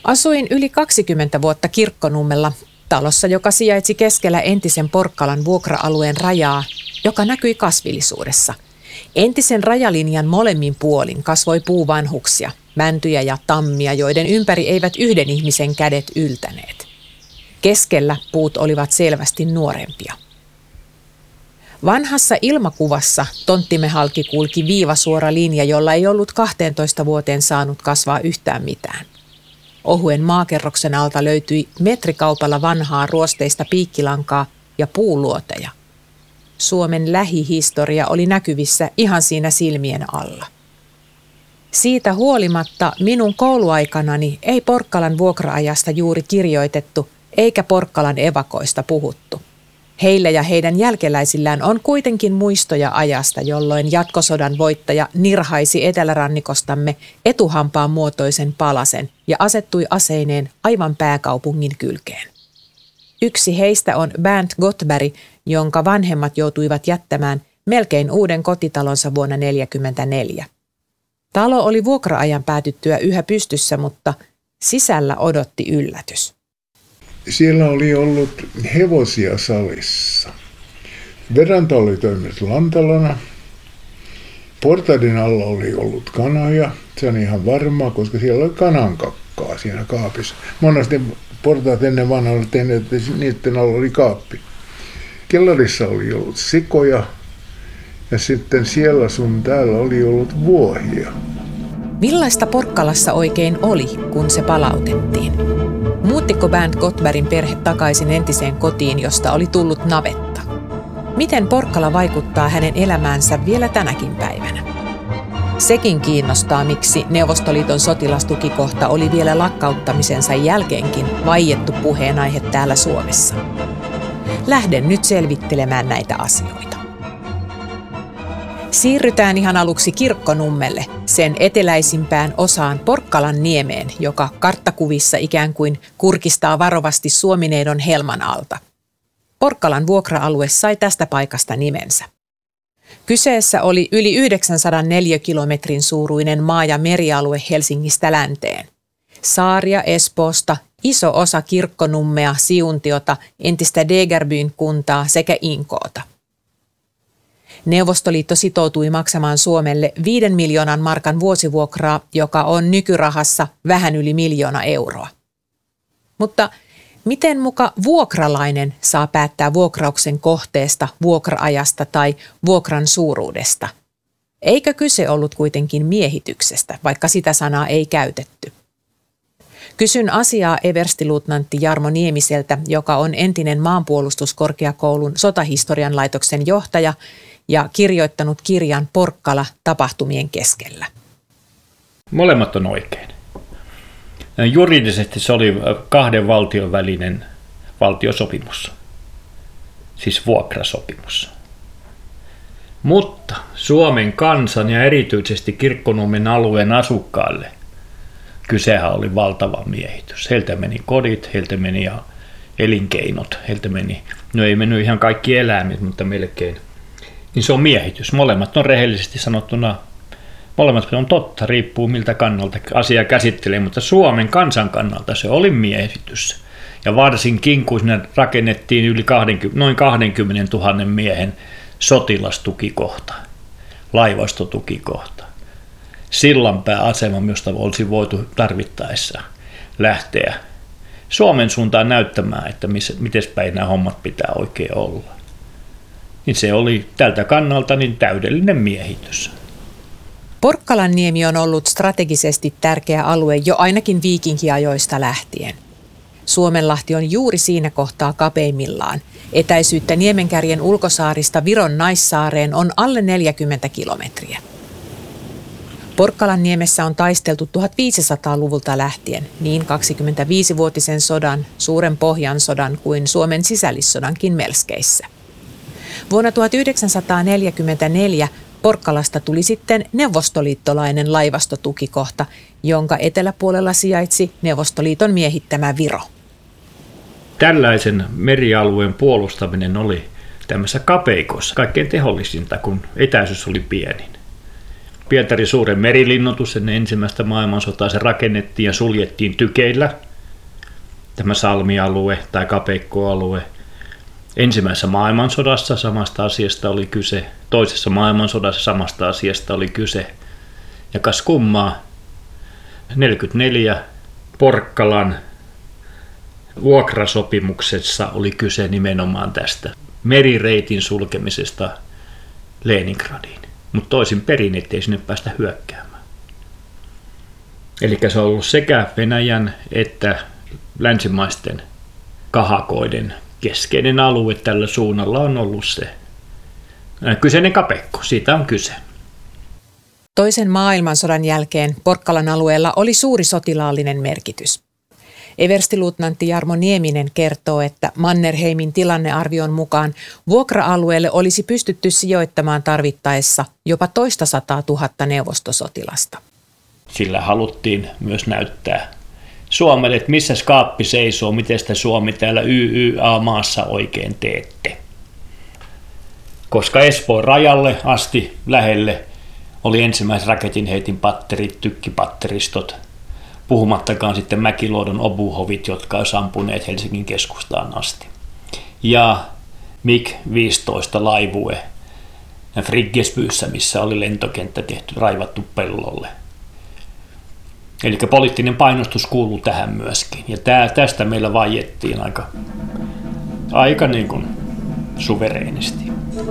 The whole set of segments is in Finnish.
Asuin yli 20 vuotta Kirkkonummella, talossa, joka sijaitsi keskellä entisen Porkkalan vuokra-alueen rajaa, joka näkyi kasvillisuudessa. Entisen rajalinjan molemmin puolin kasvoi puuvanhuksia, mäntyjä ja tammia, joiden ympäri eivät yhden ihmisen kädet yltäneet. Keskellä puut olivat selvästi nuorempia. Vanhassa ilmakuvassa tonttimme halki kulki viivasuora linja, jolla ei ollut 12 vuoteen saanut kasvaa yhtään mitään. Ohuen maakerroksen alta löytyi metrikaupalla vanhaa ruosteista piikkilankaa ja puuluoteja. Suomen lähihistoria oli näkyvissä ihan siinä silmien alla. Siitä huolimatta minun kouluaikanani ei Porkkalan vuokra-ajasta juuri kirjoitettu eikä Porkkalan evakoista puhuttu. Heillä ja heidän jälkeläisillään on kuitenkin muistoja ajasta, jolloin jatkosodan voittaja nirhaisi etelärannikostamme etuhampaan muotoisen palasen ja asettui aseineen aivan pääkaupungin kylkeen. Yksi heistä on Bernd Gottberg, jonka vanhemmat joutuivat jättämään melkein uuden kotitalonsa vuonna 1944. Talo oli vuokra-ajan päätyttyä yhä pystyssä, mutta sisällä odotti yllätys. Siellä oli ollut hevosia salissa. Veranta oli toiminut lantalana. Portaiden alla oli ollut kanoja. Se on ihan varmaa, koska siellä oli kanankakkaa siinä kaapissa. Monesti portaat ennen vanhaa oli tehnyt, että niiden alla oli kaappi. Kellarissa oli ollut sikoja ja sitten siellä sun täällä oli ollut vuohia. Millaista Porkkalassa oikein oli, kun se palautettiin? Muuttiko Bernd Gottbergin perhe takaisin entiseen kotiin, josta oli tullut navetta? Miten Porkkala vaikuttaa hänen elämäänsä vielä tänäkin päivänä? Sekin kiinnostaa, miksi Neuvostoliiton sotilastukikohta oli vielä lakkauttamisensa jälkeenkin vaiettu puheenaihe täällä Suomessa. Lähden nyt selvittelemään näitä asioita. Siirrytään ihan aluksi Kirkkonummelle, sen eteläisimpään osaan Porkkalan niemeen, joka karttakuvissa ikään kuin kurkistaa varovasti Suomineidon helman alta. Porkkalan vuokra-alue sai tästä paikasta nimensä. Kyseessä oli yli 904 kilometrin suuruinen maa- ja merialue Helsingistä länteen. Saaria Espoosta, iso osa Kirkkonummea, Siuntiota, entistä Degerbyn kuntaa sekä Inkoota. Neuvostoliitto sitoutui maksamaan Suomelle 5 miljoonan markan vuosivuokraa, joka on nykyrahassa vähän yli 1 000 000 euroa. Mutta miten muka vuokralainen saa päättää vuokrauksen kohteesta, vuokra-ajasta tai vuokran suuruudesta? Eikö kyse ollut kuitenkin miehityksestä, vaikka sitä sanaa ei käytetty? Kysyn asiaa everstiluutnantti Jarmo Niemiseltä, joka on entinen maanpuolustuskorkeakoulun sotahistorian laitoksen johtaja ja kirjoittanut kirjan Porkkala tapahtumien keskellä. Molemmat on oikein. Juridisesti se oli 2 valtion välinen valtiosopimus, siis vuokrasopimus. Mutta Suomen kansan ja erityisesti Kirkkonummen alueen asukkaille kysehän oli valtava miehitys. Heiltä meni kodit, heiltä meni ja elinkeinot, heiltä meni, no ei mennyt ihan kaikki eläimet, mutta melkein. Niin se on miehitys. Molemmat on rehellisesti sanottuna, molemmat on totta, riippuu miltä kannalta asiaa käsittelee, mutta Suomen kansan kannalta se oli miehitys. Ja varsinkin kun sinne rakennettiin noin 20 000 miehen sotilastukikohta, laivastotukikohta. Sillanpääasema, josta olisi voitu tarvittaessa lähteä Suomen suuntaan näyttämään, että miten päin nämä hommat pitää oikein olla. Niin se oli tältä kannalta niin täydellinen miehitys. Porkkalanniemi on ollut strategisesti tärkeä alue jo ainakin viikinkiajoista lähtien. Suomenlahti on juuri siinä kohtaa kapeimmillaan. Etäisyyttä Niemenkärjen ulkosaarista Viron Naissaareen on alle 40 kilometriä. Porkkalanniemessä on taisteltu 1500-luvulta lähtien niin 25-vuotisen sodan, Suuren Pohjansodan kuin Suomen sisällissodankin melskeissä. Vuonna 1944 Porkkalasta tuli sitten neuvostoliittolainen laivastotukikohta, jonka eteläpuolella sijaitsi Neuvostoliiton miehittämä Viro. Tällaisen merialueen puolustaminen oli tämmöisessä kapeikossa kaikkein tehollisinta, kun etäisyys oli pienin. Pietarin suuren merilinnoitus ennen ensimmäistä maailmansotaa, se rakennettiin ja suljettiin tykeillä. Tämä salmialue tai kapeikkoalue. Ensimmäisessä maailmansodassa samasta asiasta oli kyse, toisessa maailmansodassa samasta asiasta oli kyse. Ja kas kummaa, 1944 Porkkalan vuokrasopimuksessa oli kyse nimenomaan tästä merireitin sulkemisesta Leningradiin, mutta toisin perin, ettei sinne päästä hyökkäämään. Eli se on ollut sekä Venäjän että länsimaisten kahakoiden keskeinen alue tällä suunnalla on ollut se kyseinen kapeikko, siitä on kyse. Toisen maailmansodan jälkeen Porkkalan alueella oli suuri sotilaallinen merkitys. Everstiluutnantti Jarmo Nieminen kertoo, että Mannerheimin tilannearvion mukaan vuokra-alueelle olisi pystytty sijoittamaan tarvittaessa jopa 200 000 neuvostosotilasta. Sillä haluttiin myös näyttää Suomelle, että missä skaappi seisoo, miten sitä Suomi täällä YYA-maassa oikein teette. Koska Espoon rajalle asti lähelle oli ensimmäiset raketinheitin patterit, tykkipatteristot, puhumattakaan sitten Mäkiluodon obuhovit, jotka on sampuneet Helsingin keskustaan asti. Ja MiG-15 laivue Friggesbyssä, missä oli lentokenttä tehty, raivattu pellolle. Eli poliittinen painostus kuuluu tähän myöskin. Ja tästä meillä vaiettiin aika niin kuin suvereenisti.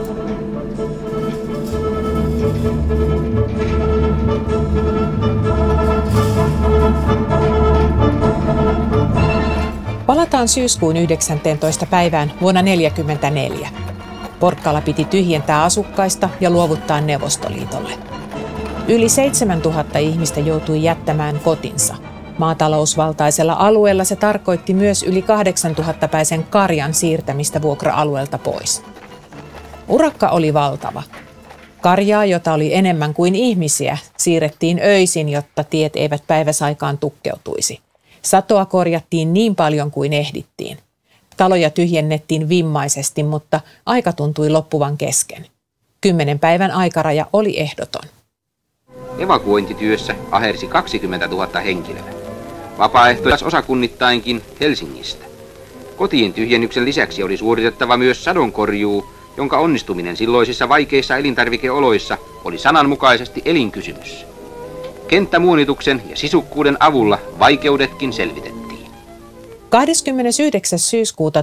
Palataan syyskuun 19. päivään vuonna 1944. Porkkala piti tyhjentää asukkaista ja luovuttaa Neuvostoliitolle. Yli 7000 ihmistä joutui jättämään kotinsa. Maatalousvaltaisella alueella se tarkoitti myös yli 8000-päisen karjan siirtämistä vuokra-alueelta pois. Urakka oli valtava. Karjaa, jota oli enemmän kuin ihmisiä, siirrettiin öisin, jotta tiet eivät päiväsaikaan tukkeutuisi. Satoa korjattiin niin paljon kuin ehdittiin. Taloja tyhjennettiin vimmaisesti, mutta aika tuntui loppuvan kesken. 10 päivän aikaraja oli ehdoton. Evakuointityössä ahersi 20 000 henkilöä. Vapaaehtoisosakunnittainkin Helsingistä. Kotien tyhjennyksen lisäksi oli suoritettava myös sadonkorjuu, jonka onnistuminen silloisissa vaikeissa elintarvikeoloissa oli sananmukaisesti elinkysymys. Kenttämuonituksen ja sisukkuuden avulla vaikeudetkin selvitettiin. 29. syyskuuta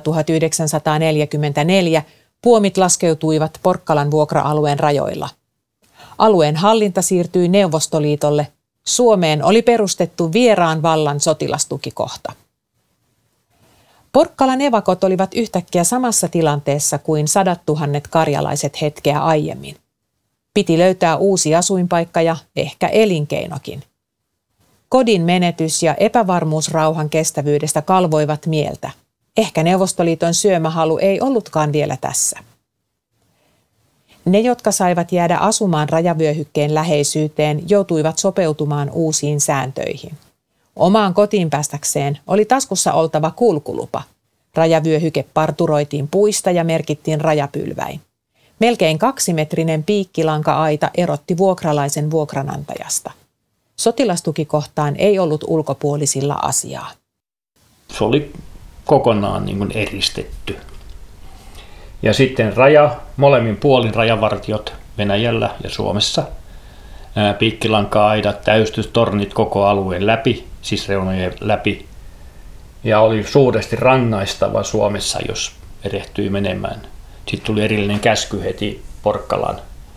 1944 puomit laskeutuivat Porkkalan vuokra-alueen rajoilla. Alueen hallinta siirtyi Neuvostoliitolle. Suomeen oli perustettu vieraan vallan sotilastukikohta. Porkkalan evakot olivat yhtäkkiä samassa tilanteessa kuin 100 000 karjalaiset hetkeä aiemmin. Piti löytää uusi asuinpaikka ja ehkä elinkeinokin. Kodin menetys ja epävarmuus rauhan kestävyydestä kalvoivat mieltä. Ehkä Neuvostoliiton syömähalu ei ollutkaan vielä tässä. Ne, jotka saivat jäädä asumaan rajavyöhykkeen läheisyyteen, joutuivat sopeutumaan uusiin sääntöihin. Omaan kotiin päästäkseen oli taskussa oltava kulkulupa. Rajavyöhyke parturoitiin puista ja merkittiin rajapylväin. Melkein 2-metrinen piikkilanka-aita erotti vuokralaisen vuokranantajasta. Sotilastukikohtaan ei ollut ulkopuolisilla asiaa. Se oli kokonaan niin kuin eristetty. Ja sitten molemmin puolin rajavartiot Venäjällä ja Suomessa. Piikkilanka-aidat, täystystornit koko alueen läpi, siis reunojen läpi. Ja oli suuresti rangaistava Suomessa, jos erehtyi menemään. Sitten tuli erillinen käsky heti Porkkalan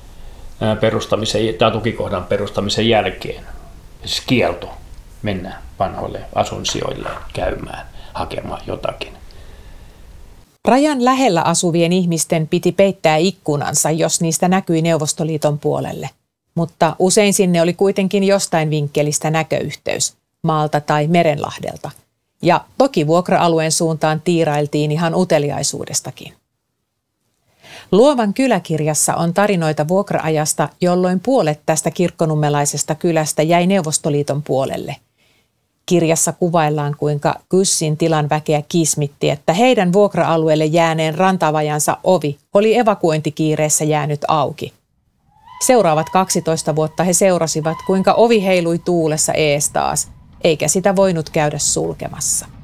tukikohdan perustamisen jälkeen. Siis kielto mennä vanhoille asuinsijoille käymään, hakemaan jotakin. Rajan lähellä asuvien ihmisten piti peittää ikkunansa, jos niistä näkyi Neuvostoliiton puolelle. Mutta usein sinne oli kuitenkin jostain vinkkelistä näköyhteys, maalta tai Merenlahdelta. Ja toki vuokra-alueen suuntaan tiirailtiin ihan uteliaisuudestakin. Luovan kyläkirjassa on tarinoita vuokra-ajasta, jolloin puolet tästä kirkkonummelaisesta kylästä jäi Neuvostoliiton puolelle. Kirjassa kuvaillaan, kuinka Kyssin tilan väkeä kismitti, että heidän vuokra-alueelle jääneen rantavajansa ovi oli evakuointikiireessä jäänyt auki. Seuraavat 12 vuotta he seurasivat, kuinka ovi heilui tuulessa ees taas, eikä sitä voinut käydä sulkemassa.